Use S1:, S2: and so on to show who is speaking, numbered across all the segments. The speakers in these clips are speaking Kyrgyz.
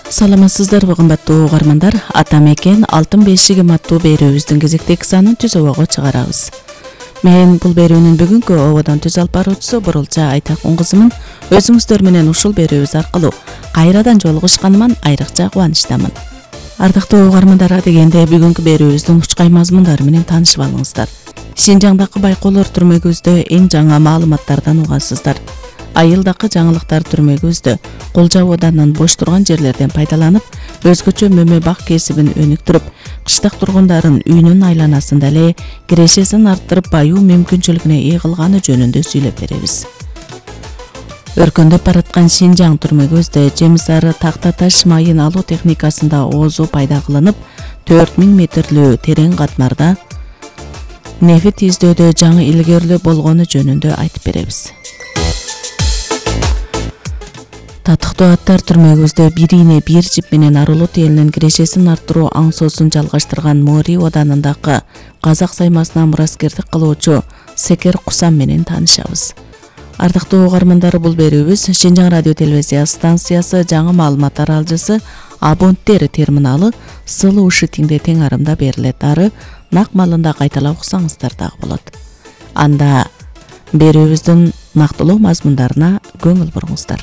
S1: Саламатсыздарбы кымбаттуу угармандар, ата мекен алтын бешиги аттуу берүүбүздүн кезектеги санын түз обого чыгарабыз. Мен бул берүүнүн бүгүнкү ободон түз алып баруучусу Бурулча Айтакун кызымын. Өзүңүздөр менен ушул берүүбүз аркылуу кайрадан жолугушканыма айрыкча кубанычтамын. Ардактуу угармандар, дегенде бүгүнкү берүүбүздүн учкай мазмундары менен таанышып алыңыздар. Шинжаңдагы байкоолор түрмөгүбүздө эң жаңы маалыматтардан угасыздар. Айылдакы жаңылыктар түрмөгүбүздө Кулжа оданынан бош турган жерлерден пайдаланып, өзгөчө мөмө бак кесибин өнүктүрүп, кыштак тургундарын үйүнүн айланасында эле кирешесин арттырып баюу мүмкүнчүлүгүнө ээ кылганы жөнүндө сүйлөп беребиз. Өркөндөп бараткан Шинжаң түрмөгүбүздө жемис ары такта таш майын алуу техникасында оозу пайда кылынып, 4000 метрлүү терең катмарда нефит издөөдө жаңы илгөрлөө болгону жөнүндө айтып беребиз. Татыктуу аттар түрмөгүбүздө бирине бир жип менен Арулут элинин кирешесин арттыруу аңсоосун жалгаштырган Мори оданындагы казак саймасына мураскердик кылуучу Секер Кусам менен таанышабыз. Ардактуу угармандар, бул берүүбүз Шинжаң радио телевизия станциясы жаңы маалымат аралжысы абоненттер терминалы Сылуу Шитиңде тең арымда берилет. Ары нак малында кайталап уксаңыздар дагы болот. Анда берүүбүздүн нактылуу мазмундарына көңүл буруңуздар.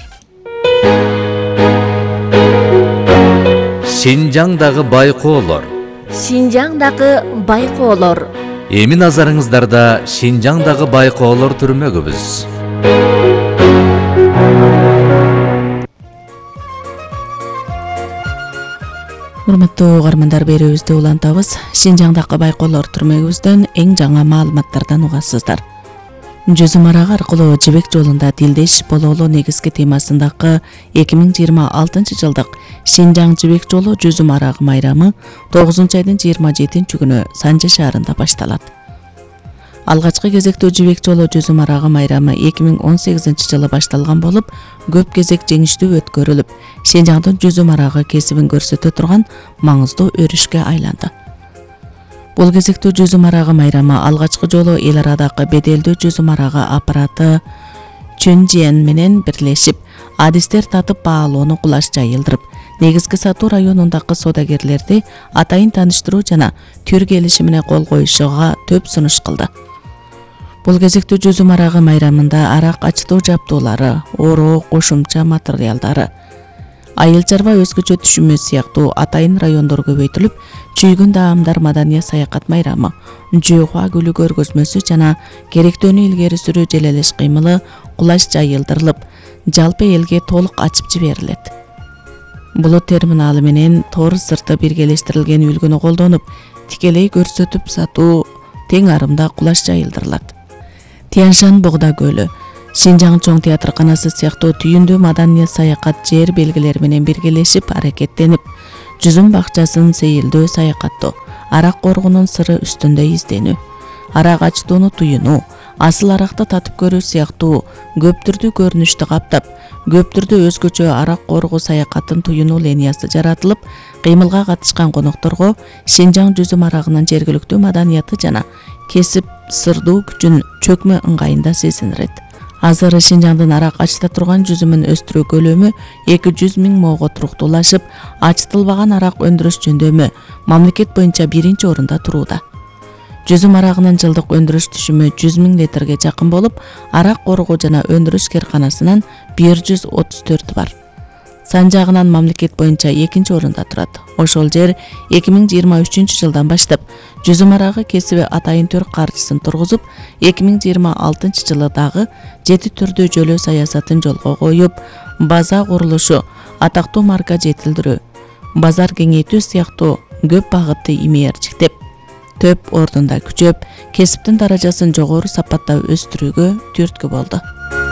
S2: Шинжаңдагы байкоолор.
S3: Шинжаңдагы байкоолор.
S2: Эми назарыңыздарда Шинжаңдагы байкоолор түрмөгүбүз.
S1: Урматтуу угармандар, берүүбүздү улантабыз. Шинжаңдагы байкоолор түрмөгүбүздөн эң жаңы маалыматтардан угасыздар. Жүзүм арагы аркылуу жибек жолунда тилдеш болоолу негизги темасындагы 2026 жылдык Шинжаң жибек жолу жүзүм арагы майрамы 9-айдын 27 күнү Санжы шаарында башталат. Алгачкы кезектүү жибек жолу жүзүм арагы майрамы 2018 жылы башталган болуп, көп кезек жеңиштүү өткөрүлүп, Шинжаңдын жүзүм арагы кесибин көрсөтө турган маңыздуу өрүшкө айланды. Бул кезектүү жүзүм арагы майрамы алгачкы жолу эл арадагы беделдүү жүзүм арагы аппараты Чөнжиен менен бирлешип, адистер татып баалоону кулаш жайылдырып, негизги сатуу районундагы соодагерлерди атайын тааныштыруу жана түр келишимине кол коюшуга төп сунуш кылды. Бул кезектүү жүзүм арагы майрамында арак ачтуу жабдуулары, ороо, кошумча материалдары, айыл чарба өзгөчө түшүмө сыяктуу атайын райондор көбөйтүлүп, чүйгүн даамдар маданий саякат майрамы, жүйгө гүлү көргөзмөсү жана керектөөнү илгери сүрүү желелеш кыймылы кулаш жайылдырылып, жалпы элге толук ачып жиберилет. Булут терминалы менен тор сырты биргелештирилген үлгүнү колдонуп, тикелей көрсөтүп сатуу тең арымда кулаш жайылдырылат. Тяньшан Богда көлү, Шинжаң чоң театрканасы сыяктуу түйүндүү маданий саякат жер белгилери менен биргелешип аракеттенип, жүзүм бакчасын сейилдөө саякаттоо, арак коргунун сыры үстүндө изденүү, арак ачтууну туюнуу, асыл аракты татып көрүү сыяктуу көп түрдүү көрүнүштү каптап, көп түрдүү өзгөчө арак коргуу саякатын туюнуу линиясы жаратылып, кыймылга катышкан конокторго Шинжаң жүзүм арагынын жергиликтүү маданияты жана кесип сырдуу күчүн чөкмө ыңгайында сезинирет. Азыр Шинжаңдын арак ачта турган жүзүмүн өстүрүү көлөмү 200 000 моого туруктуулашып, ачтылбаган арак өндүрүш жөндөмү мамлекет боюнча биринчи орунда турууда. Жүзүм арагынын жылдык өндүрүш түшүмү 100 000 литрге жакын болуп, арак коргоо жана өндүрүш керканасынан 134 бар. Сан жагынан мамлекет боюнча экинчи орунда турат. Ошол жер 2023 жылдан баштап жүзүм арагы кесиби атайын төр каржысын тургузуп, 2026 жылы дагы 7 түрдүү жөлөө саясатын жолго коюп, база курулушу, атактуу марка жетилдирүү, базар кеңейтүү сыяктуу көп багытты имээрчиктеп, төп ордунда күчөп, кесиптин даражасын жогору сапатта өстүрүүгө түрткү болду.